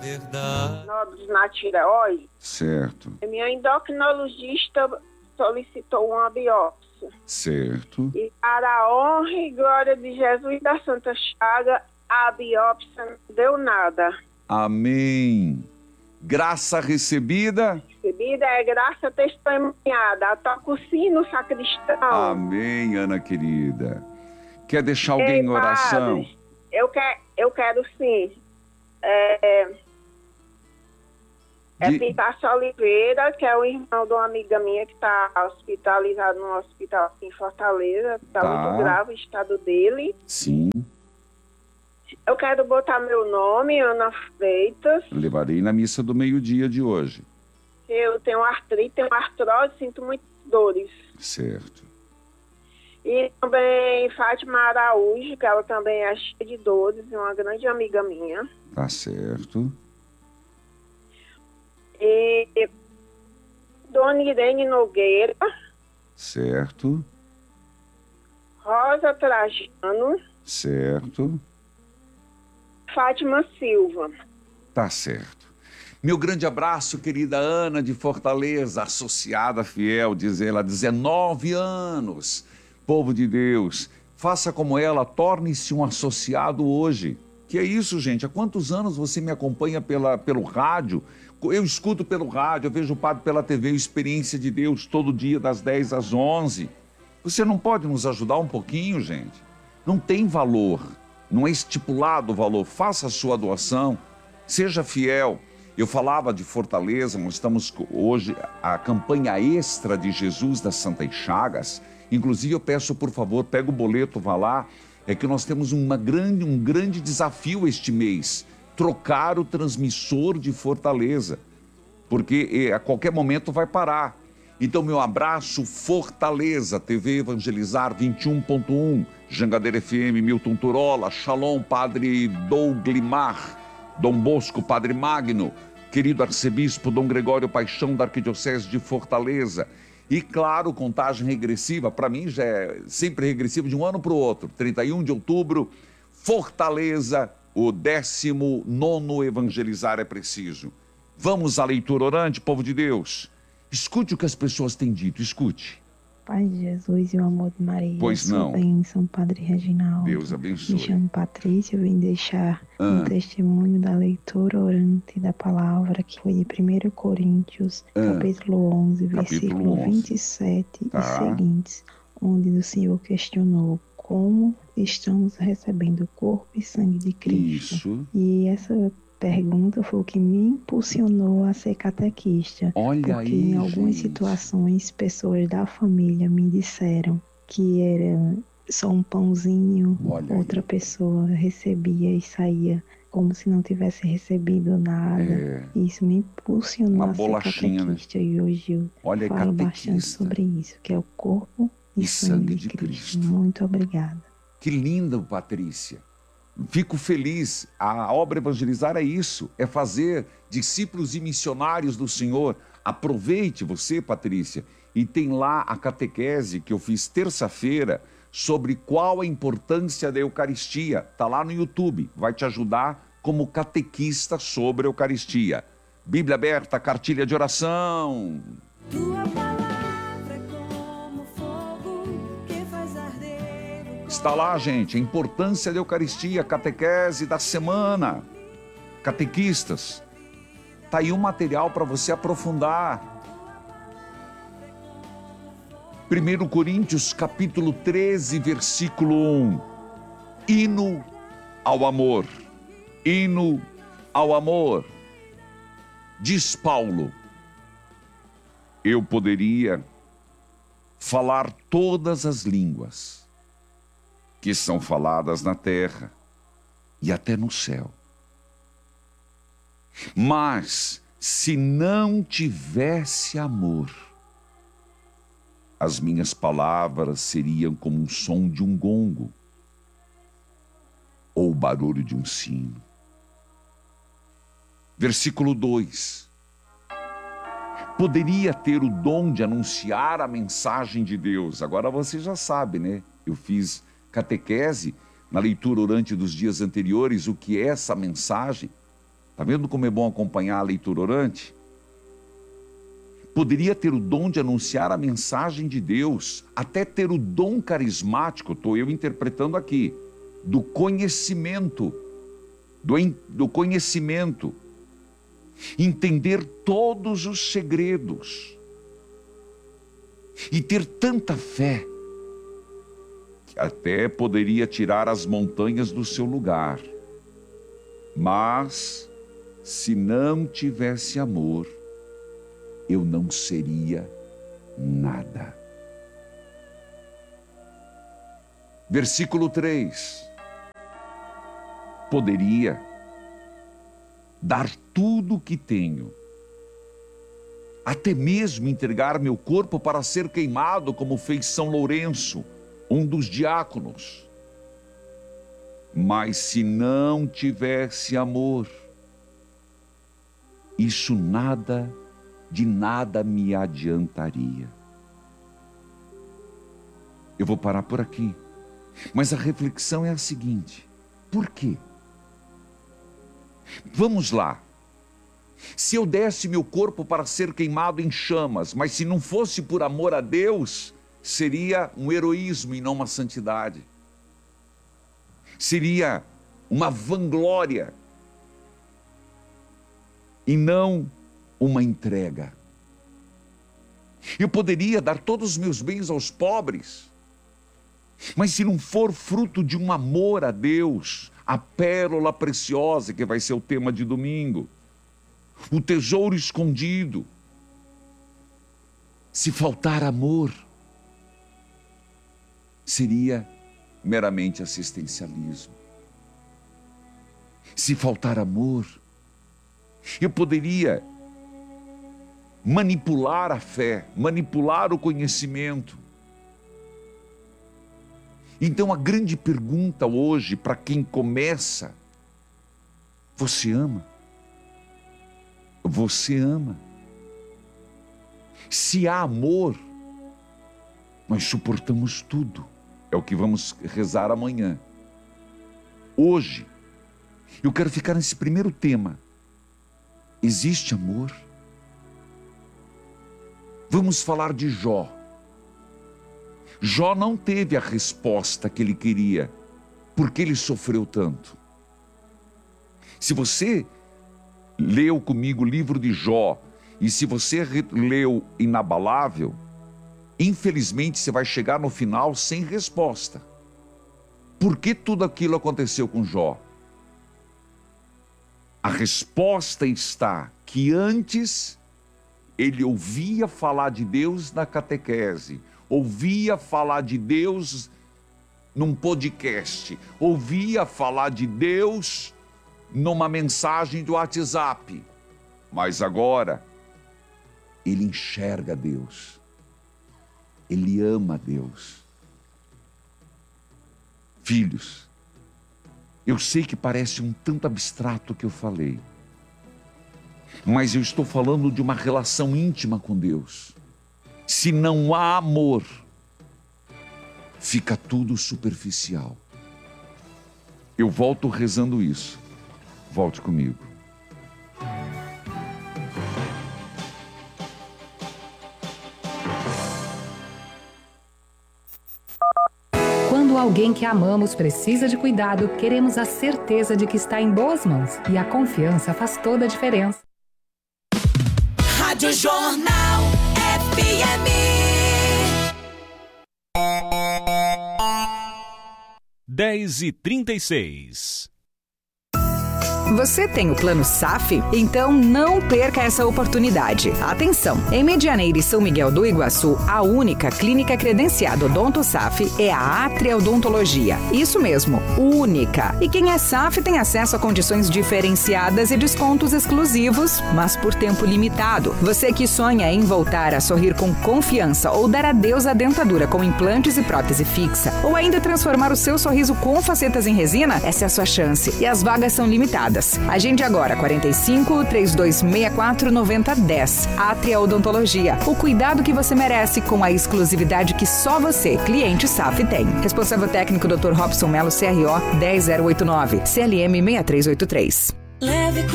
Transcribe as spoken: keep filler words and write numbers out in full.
Verdade. Nódulos na tireoide. Certo. A minha endocrinologista solicitou uma biópsia. Certo. E para a honra e glória de Jesus da Santa Chaga, a biópsia não deu nada. Amém. Graça recebida. Recebida é graça testemunhada. Toca o sino, sacristão. Amém, Ana querida. Quer deixar alguém Ei, em oração? padre, eu, quer, eu quero sim. É, é De... Pitácio Oliveira, que é o irmão de uma amiga minha que está hospitalizado no hospital aqui em Fortaleza. Está Tá. muito grave o estado dele. Sim. Eu quero botar meu nome, Ana Freitas. Levarei na missa do meio-dia de hoje. Eu tenho artrite, tenho artrose, sinto muitas dores. Certo. E também Fátima Araújo, que ela também é cheia de dores, uma grande amiga minha. Tá certo. E Dona Irene Nogueira. Certo. Rosa Trajano. Certo. Fátima Silva. Tá certo. Meu grande abraço, querida Ana de Fortaleza, associada fiel, diz ela, dezenove anos. Povo de Deus, faça como ela, torne-se um associado hoje. Que é isso, gente? Há quantos anos você me acompanha pela, pelo rádio? Eu escuto pelo rádio, eu vejo o padre pela T V, Experiência de Deus, todo dia das dez às onze. Você não pode nos ajudar um pouquinho, gente? Não tem valor, não é estipulado o valor. Faça a sua doação, seja fiel. Eu falava de Fortaleza, nós estamos hoje a campanha extra de Jesus das Santas Chagas. Inclusive eu peço, por favor, pega o boleto, vá lá. É que nós temos uma grande, um grande desafio este mês. Trocar o transmissor de Fortaleza. Porque a qualquer momento vai parar. Então, meu abraço, Fortaleza, T V Evangelizar vinte e um ponto um, Jangadeira F M, Milton Turola, Shalom, Padre Douglimar, Dom Bosco, Padre Magno, querido arcebispo Dom Gregório Paixão da Arquidiocese de Fortaleza. E claro, contagem regressiva, para mim já é sempre regressivo de um ano para o outro. trinta e um de outubro, Fortaleza, o décimo nono Evangelizar é Preciso. Vamos à leitura orante, povo de Deus. Escute o que as pessoas têm dito, escute. Pai de Jesus e o amor de Maria. Pois não. Bênção, Padre Reginaldo. Deus abençoe. Me chamo Patrícia, eu vim deixar ah. um testemunho da leitura orante da palavra, que foi de primeira Coríntios, ah. capítulo onze, capítulo versículo onze. vinte e sete tá. e seguintes, onde o Senhor questionou como estamos recebendo o corpo e sangue de Cristo. Isso. E essa pergunta foi o que me impulsionou a ser catequista. Olha porque aí, em algumas gente. situações, pessoas da família me disseram que era só um pãozinho, Olha outra aí. pessoa recebia e saía como se não tivesse recebido nada. É. Isso me impulsionou Uma a ser bolachinha, catequista, né? E hoje eu Olha, falo catequista. bastante sobre isso, que é o corpo e, E sangue, sangue de de Cristo. Cristo. Muito obrigada. Que lindo, Patrícia. Fico feliz. A obra Evangelizar é isso, é fazer discípulos e missionários do Senhor. Aproveite você, Patrícia, e tem lá a catequese que eu fiz terça-feira sobre qual a importância da Eucaristia. Está lá no YouTube, vai te ajudar como catequista sobre a Eucaristia. Bíblia aberta, cartilha de oração. Tua palavra como fogo que faz arder. Está lá, gente, a importância da Eucaristia, catequese da semana. Catequistas. Está aí um material para você aprofundar. primeira Coríntios, capítulo treze, versículo um. Hino ao amor. Hino ao amor. Diz Paulo: eu poderia falar todas as línguas que são faladas na terra e até no céu. Mas, se não tivesse amor, as minhas palavras seriam como um som de um gongo ou o barulho de um sino. Versículo dois. Poderia ter o dom de anunciar a mensagem de Deus. Agora você já sabe, né? Eu fiz catequese na leitura orante dos dias anteriores, o que é essa mensagem. Está vendo como é bom acompanhar a leitura orante? Poderia ter o dom de anunciar a mensagem de Deus, até ter o dom carismático, estou eu interpretando aqui, do conhecimento, do, do conhecimento, entender todos os segredos e ter tanta fé que até poderia tirar as montanhas do seu lugar. Mas, se não tivesse amor, eu não seria nada. Versículo três. Poderia dar tudo o que tenho, até mesmo entregar meu corpo para ser queimado, como fez São Lourenço, um dos diáconos. Mas se não tivesse amor, isso nada, de nada me adiantaria. Eu vou parar por aqui, mas a reflexão é a seguinte: por quê? Vamos lá. Se eu desse meu corpo para ser queimado em chamas, mas se não fosse por amor a Deus, seria um heroísmo e não uma santidade. Seria uma vanglória e não uma entrega. Eu poderia dar todos os meus bens aos pobres, mas se não for fruto de um amor a Deus, a pérola preciosa, que vai ser o tema de domingo, o tesouro escondido, se faltar amor, seria meramente assistencialismo. Se faltar amor, eu poderia manipular a fé, manipular o conhecimento. Então a grande pergunta hoje, para quem começa: você ama? Você ama? Se há amor, nós suportamos tudo. É o que vamos rezar amanhã. Hoje, eu quero ficar nesse primeiro tema. Existe amor? Vamos falar de Jó. Jó não teve a resposta que ele queria, porque ele sofreu tanto. Se você leu comigo o livro de Jó, e se você leu Inabalável, infelizmente você vai chegar no final sem resposta. Por que tudo aquilo aconteceu com Jó? A resposta está que antes ele ouvia falar de Deus na catequese, ouvia falar de Deus num podcast, ouvia falar de Deus numa mensagem do WhatsApp, mas agora ele enxerga Deus, ele ama Deus. Filhos, eu sei que parece um tanto abstrato o que eu falei, mas eu estou falando de uma relação íntima com Deus. Se não há amor, fica tudo superficial. Eu volto rezando isso. Volte comigo. Quando alguém que amamos precisa de cuidado, queremos a certeza de que está em boas mãos. E a confiança faz toda a diferença. Rádio Jornal F M. dez e trinta e seis. Você tem o plano S A F? Então não perca essa oportunidade. Atenção! Em Medianeira e São Miguel do Iguaçu, a única clínica credenciada Odonto S A F é a Atria Odontologia. Isso mesmo, única. E quem é S A F tem acesso a condições diferenciadas e descontos exclusivos, mas por tempo limitado. Você que sonha em voltar a sorrir com confiança ou dar adeus à dentadura com implantes e prótese fixa, ou ainda transformar o seu sorriso com facetas em resina, essa é a sua chance. E as vagas são limitadas. Agende agora, quarenta e cinco, trinta e dois sessenta e quatro, noventa, dez. Atria Odontologia. O cuidado que você merece com a exclusividade que só você, cliente S A F, tem. Responsável técnico doutor Robson Melo, C R O dez zero oito nove, C L M seis três oito três. Leve